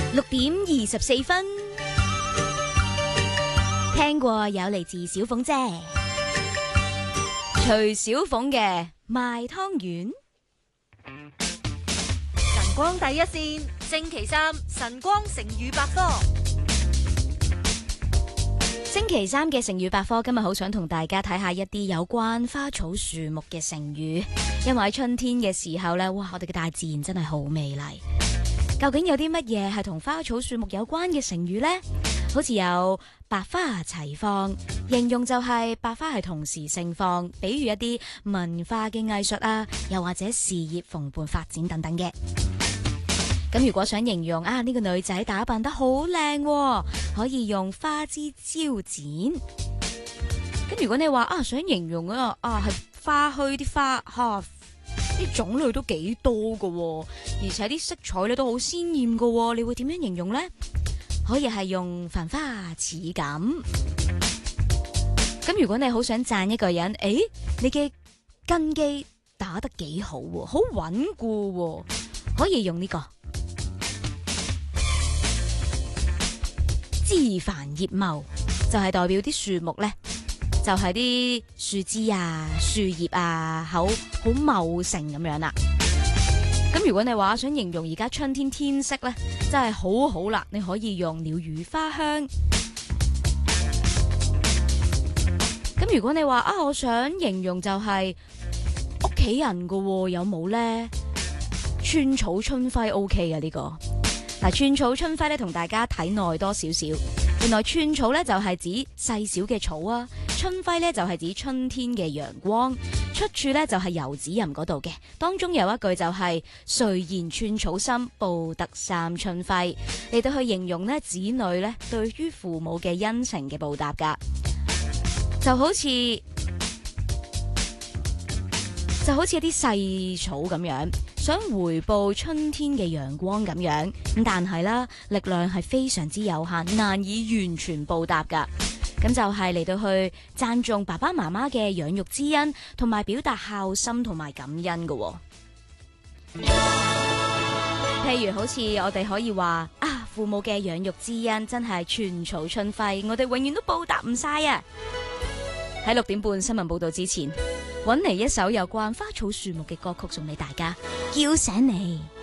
6:24，聽過有嚟自小鳳姐徐小鳳嘅賣湯圓。 晨光第一線，星期三晨光成語百科。 星期三嘅成語百科，今日好想同大家睇下一啲有關花草樹木嘅成語，因為喺春天嘅時候呢，哇！我哋嘅大自然真係好美麗。究竟有啲乜嘢係同花草樹木有關嘅成語呢？好似有百花齊放，形容就係百花係同時盛放，比喻一啲文化嘅藝術啊，又或者事業蓬勃發展等等嘅。咁如果想形容呢個女仔打扮得好靚，可以用花枝招展。咁如果你話想形容係花墟啲花啲種類都幾多噶，而且啲色彩咧都好鮮艷噶，你會點樣形容呢？可以係用繁花似錦。咁如果你好想讚一個人，你嘅根基打得幾好，好穩固，可以用呢個枝繁葉茂，就係代表啲樹木咧，就係啲樹枝啊、樹葉啊，好茂盛咁樣啦。咁如果你話想形容而家春天天色咧，真係好好啦，你可以用鳥語花香。咁如果你話我想形容就係屋企人噶，有冇咧？寸草春暉 OK 嘅呢個。嗱，寸草春暉咧，同大家睇耐多少少。原來寸草咧就係指細小嘅草啊，春暉咧就係指春天嘅陽光。出處咧就係遊子吟嗰度嘅，當中有一句就係誰言寸草心，報得三春暉，嚟到去形容咧子女咧對於父母嘅恩情嘅報答噶，就好似一啲細草咁樣，想回報春天嘅陽光咁樣，咁但係啦，力量係非常之有限，難以完全報答噶。咁就係嚟到去讚頌爸爸媽媽嘅養育之恩，同埋表達孝心同埋感恩嘅。譬如好似我哋可以話父母嘅養育之恩真係寸草春暉，我哋永遠都報答唔晒啊！喺6點半新聞報道之前，搵嚟一首有關花草樹木嘅歌曲送俾大家，叫醒你。